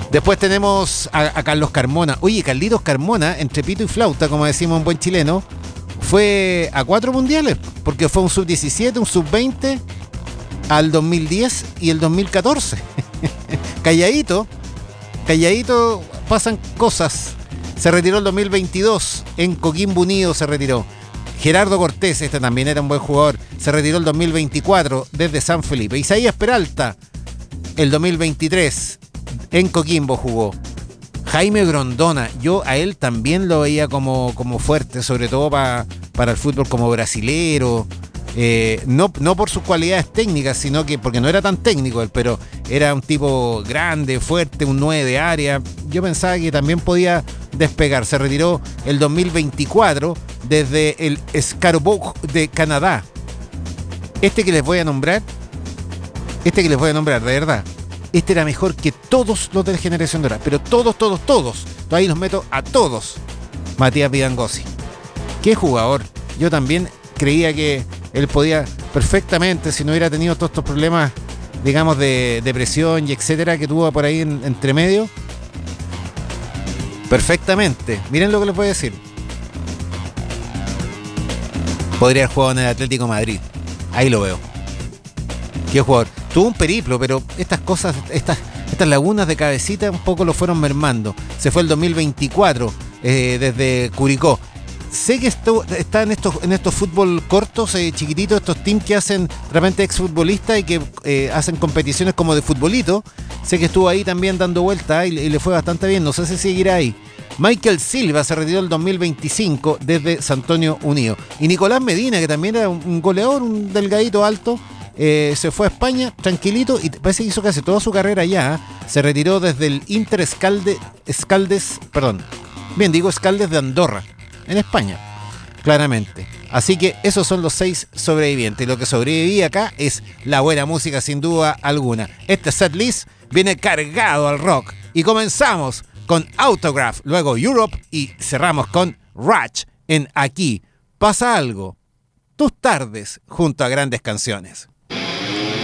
Después tenemos a Carlos Carmona. Oye, Carlitos Carmona, entre pito y flauta, como decimos en buen chileno, fue a 4 mundiales, porque fue un sub-17, un sub-20, al 2010 y el 2014. Calladito, pasan cosas. Se retiró el 2022, en Coquimbo Unido se retiró. Gerardo Cortés, este también era un buen jugador, se retiró el 2024 desde San Felipe. Isaías Peralta, el 2023, en Coquimbo jugó. Jaime Grondona, yo a él también lo veía como fuerte, sobre todo para el fútbol como brasilero. No por sus cualidades técnicas, sino que porque no era tan técnico él, pero era un tipo grande, fuerte, un 9 de área. Yo pensaba que también podía despegar. Se retiró el 2024 desde el Scarborough de Canadá. Este que les voy a nombrar, de verdad, este era mejor que todos los de la generación dorada, pero todos. Ahí los meto a todos. Matías Vidangosi. Qué jugador. Yo también creía que él podía perfectamente, si no hubiera tenido todos estos problemas, digamos, de depresión y etcétera, que tuvo por ahí entre medio. Perfectamente. Miren lo que les voy a decir. Podría haber jugado en el Atlético de Madrid. Ahí lo veo. Qué jugador. Tuvo un periplo, pero estas cosas, estas lagunas de cabecita un poco lo fueron mermando. Se fue el 2024 desde Curicó. Sé que está en estos fútbol cortos, chiquititos, estos teams que hacen de repente exfutbolistas y que hacen competiciones como de futbolito. Sé que estuvo ahí también dando vueltas y le fue bastante bien. No sé si seguirá ahí. Michael Silva se retiró el 2025 desde San Antonio Unido. Y Nicolás Medina, que también era un goleador, un delgadito alto, se fue a España tranquilito y parece que hizo casi toda su carrera allá. Se retiró desde el Inter Escaldes de Andorra, en España, claramente. Así que esos son los 6 sobrevivientes. Y lo que sobreviví acá es la buena música, sin duda alguna. Este setlist viene cargado al rock. Y comenzamos con Autograph, luego Europe y cerramos con Ratch en Aquí Pasa Algo. Tus tardes junto a grandes canciones.